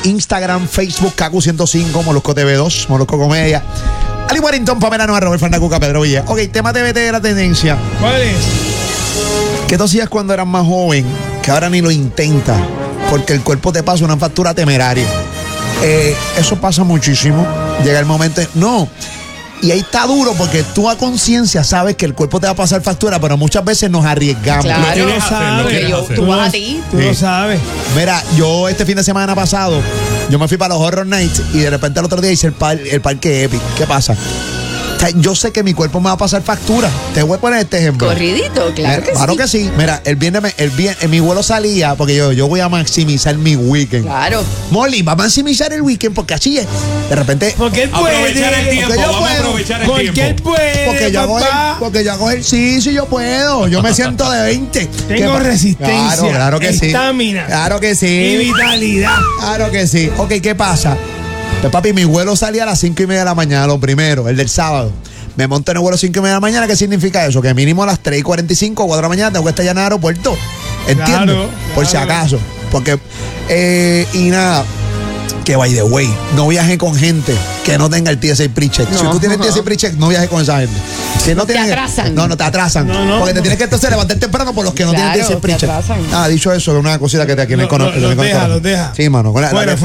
Instagram, Facebook, Kaku105, Molusco TV2, Molusco Comedia. Ali Warrington, Pamela Noa, Robert Fandacuca, Pedro Villa. Ok, tema TVT de la tendencia. ¿Cuál es? ¿Qué tú hacías cuando eras más joven? Que ahora ni lo intentas, porque el cuerpo te pasa una factura temeraria. Eso pasa muchísimo. Llega el momento. No. Y ahí está duro porque tú a conciencia sabes que el cuerpo te va a pasar factura, pero muchas veces nos arriesgamos. Claro, Tú lo sabes. tú vas a ti. Tú lo sabes. Mira, yo este fin de semana pasado, yo me fui para los Horror Nights y de repente el otro día hice el parque Epic. ¿Qué pasa? O sea, yo sé que mi cuerpo me va a pasar factura. Te voy a poner este ejemplo. Corridito, claro que sí. Claro que sí. Mira, el viernes mi vuelo salía porque yo voy a maximizar mi weekend. Claro. Molly, va a maximizar el weekend porque así es. De repente. Porque él puede. Aprovechar el tiempo, porque yo vamos a puedo. aprovechar el Porque él tiempo. puede. Porque yo hago ejercicio y yo puedo. Yo me siento de 20. Tengo resistencia. Claro que sí. Estamina. Claro que Y sí. vitalidad. Claro que sí. Ok, ¿qué pasa? Pues papi, mi vuelo salía a las 5:30 de la mañana, lo primero, el del sábado. Me monto en el vuelo 5:30 de la mañana. ¿Qué significa eso? Que mínimo a las 3:45 o 4 de la mañana tengo que estar ya en el aeropuerto. ¿Entiendes? Claro, Por si claro. acaso. Porque, y nada, que by the way, no viaje con gente que no tenga el TSA pre-check. Si No. tú tienes TSA pre-check, no viajes con esa gente. Si no Te tienes- atrasan. No, te atrasan. No. Porque te tienes que entonces levantar temprano por los que no Claro, tienen TSA te pre-check. atrasan. Dicho eso, una cosita que te aquí en el corazón. Los deja. Sí, mano. Fuera. No,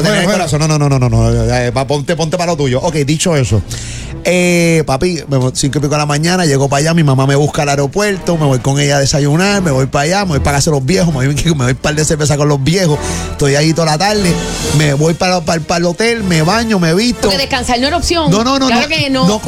ponte para lo tuyo. Ok, dicho eso. Papi, 5:00 de la mañana, llego para allá, mi mamá me busca al aeropuerto, me voy con ella a desayunar, me voy para allá, me voy para casa de los viejos, me voy un par de cerveza con los viejos, estoy ahí toda la tarde, me voy para el hotel, me baño, me visto. Porque descansar no era opción. No. Claro que no.